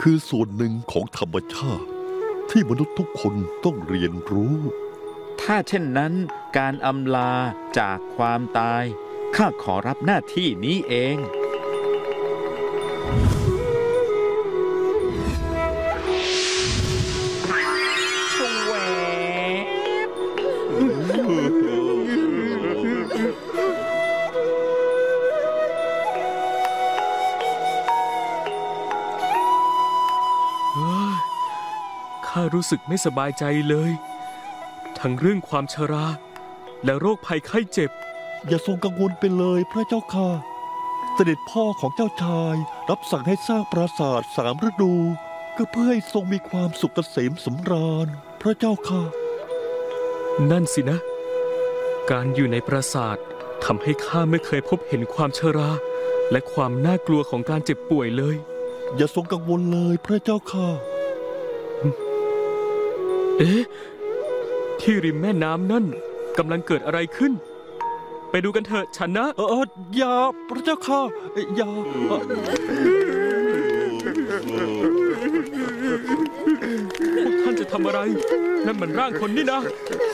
คือส่วนหนึ่งของธรรมชาติที่มนุษย์ทุกคนต้องเรียนรู้ถ้าเช่นนั้นการอำลาจากความตายข้าขอรับหน้าที่นี้เองข้ารู้สึกไม่สบายใจเลยทั้งเรื่องความชราและโรคภัยไข้เจ็บอย่าทรงกังวลไปเลยพระเจ้าค่ะเสด็จพ่อของเจ้าชายรับสั่งให้สร้างปราสาท3 ฤดูก็เพื่อให้ทรงมีความสุขเกษมสำราญพระเจ้าค่ะนั่นสินะการอยู่ในปราสาททำให้ข้าไม่เคยพบเห็นความชราและความน่ากลัวของการเจ็บป่วยเลยอย่าทรงกังวลเลยพระเจ้าค่ะเอ๊ะที่ริมแม่น้ำนั่นกำลังเกิดอะไรขึ้นไปดูกันเถอะฉันนะอย่าพระเจ้าค่ะอย่าพวกท่านจะทำอะไรนั่นมันร่างคนนี่นะ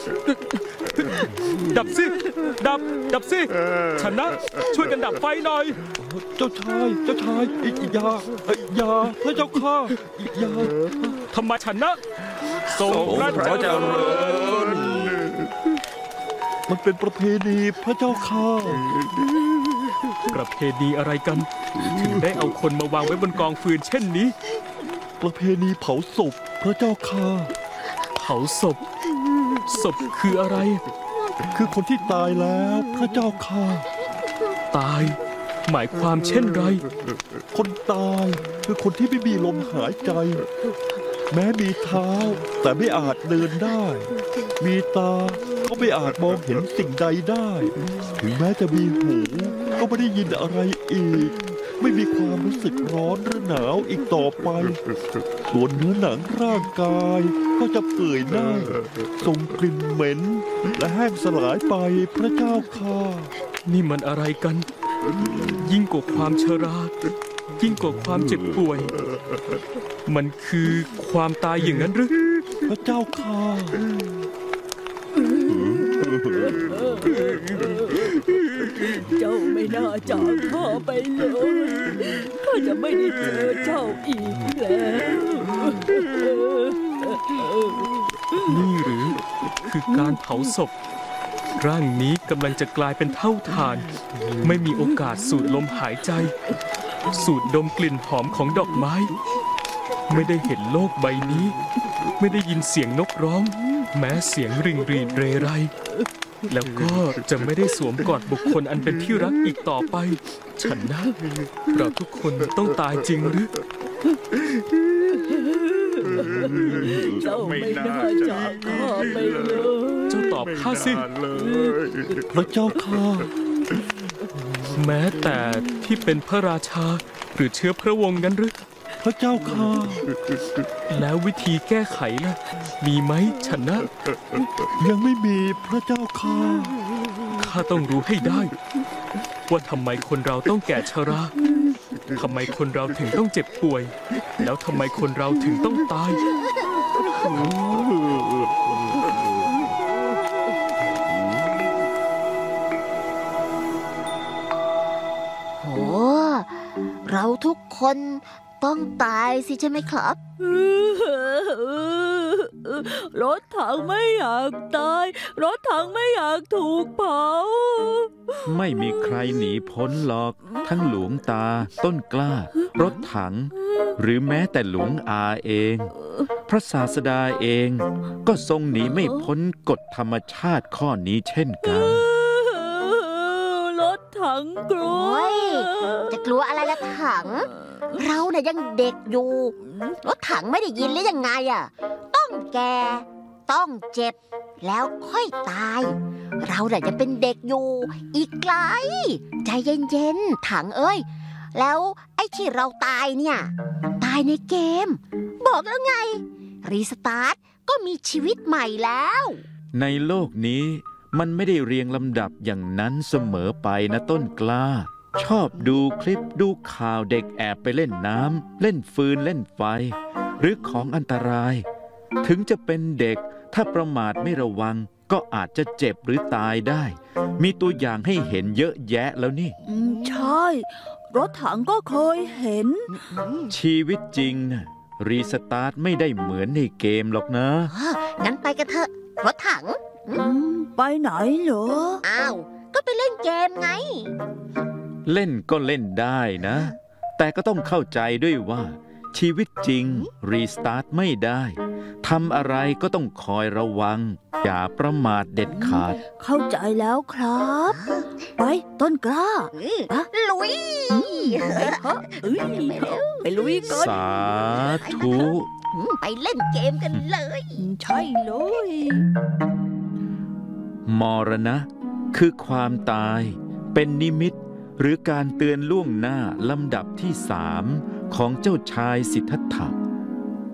ดับสิดับสิฉันนะช่วยกันดับไฟหน่อยเจ้าชายอย่าพระเจ้าค่ะอย่าทำไมฉันนะทรงพระเจริญมันเป็นประเพณีพระเจ้าค่ะประเพณีอะไรกันถึงได้เอาคนมาวางไว้บนกองฟืนเช่นนี้ประเพณีเผาศพพระเจ้าค่ะเผาศพคืออะไรคือคนที่ตายแล้วพระเจ้าค่ะตายหมายความเช่นไรคนตายคือคนที่ไม่มีลมหายใจแม้มีเท้าแต่ไม่อาจเดินได้มีตาก็ไม่อาจมองเห็นสิ่งใดได้ถึงแม้จะมีหูก็ไม่ได้ยินอะไรอีกไม่มีความรู้สึกร้อนหรือหนาวอีกต่อไปส่วนเนื้อหนังร่างกายก็จะเปื่อยเน่าส่งกลิ่นเหม็นและแห้งสลายไปพระเจ้าค่ะนี่มันอะไรกันยิ่งกว่าความชรายิ่งกว่าความเจ็บป่วยมันคือความตายอย่างนั้นหรือพระเจ้าค่ะเจ้าไม่น่าจากข้าไปเลยข้าจะไม่ได้เจอเจ้าอีกแล้วนี่หรือคือการเผาศพร่างนี้กำลังจะกลายเป็นเท่าฐานไม่มีโอกาสสูดลมหายใจสูดดมกลิ่นหอมของดอกไม้ไม่ได้เห็นโลกใบนี้ไม่ได้ยินเสียงนกร้องแม้เสียงริงรีดเรไรแล้วก็จะไม่ได้สวมกอดบุคคลอันเป็นที่รักอีกต่อไปฉันนะเราทุกคนต้องตายจริงหรือเจ้าไม่น่าจากข้าไปเลยเจ้าตอบข้าสิพระเจ้าค่ะแม้แต่ที่เป็นพระราชาหรือเชื้อพระวงศ์นั้นหรือพระเจ้าค่ะแล้ววิธีแก้ไขล่ะมีไหมฉันนะยังไม่มีพระเจ้าค่ะข้าต้องรู้ให้ได้ว่าทำไมคนเราต้องแก่ชราทำไมคนเราถึงต้องเจ็บป่วยแล้วทำไมคนเราถึงต้องตายโอ้เราทุกคนต้องตายสิใช่ไหมครับรถถังไม่อยากตายรถถังไม่อยากถูกเผาไม่มีใครหนีพ้นหรอกทั้งหลวงตาต้นกล้ารถถังหรือแม้แต่หลวงอาเองพระศาสดาเองก็ทรงหนีไม่พ้นกฎธรรมชาติข้อนี้เช่นกันรถถังกลัวจะกลัวอะไรล่ะถังเราเนี่ยยังเด็กอยู่รถถังไม่ได้ยินหรือยังไงอ่ะต้องแก่ต้องเจ็บแล้วค่อยตายเราเนี่ยยังเป็นเด็กอยู่อีกไกลใจเย็นๆถังเอ้ยแล้วไอ้ที่เราตายเนี่ยตายในเกมบอกแล้วไงรีสตาร์ทก็มีชีวิตใหม่แล้วในโลกนี้มันไม่ได้เรียงลำดับอย่างนั้นเสมอไปนะต้นกล้าชอบดูคลิปดูข่าวเด็กแอบไปเล่นน้ำเล่นฟืนเล่นไฟ หรือของอันตราย ถึงจะเป็นเด็กถ้าประมาทไม่ระวังก็อาจจะเจ็บหรือตายได้ มีตัวอย่างให้เห็นเยอะแยะแล้วนี่ใช่ รถถังก็เคยเห็นชีวิตจริงนะรีสตาร์ทไม่ได้เหมือนในเกมหรอกนะงั้นไปกันเถอะรถถังไปไหนเหรออ้าว ก็ไปเล่นเกมไงเล่นก็เล่นได้นะ แต่ก็ต้องเข้าใจด้วยว่า ชีวิตจริงรีสตาร์ทไม่ได้ทำอะไรก็ต้องคอยระวัง อย่าประมาทเด็ดขาดเข้าใจแล้วครับ ไปต้นกล้าลุยไปลุยกันสาธุไปเล่นเกมกันเลยใช่เลยมรณะคือความตาย เป็นนิมิตหรือการเตือนล่วงหน้าลำดับที่3ของเจ้าชายสิทธัตถะ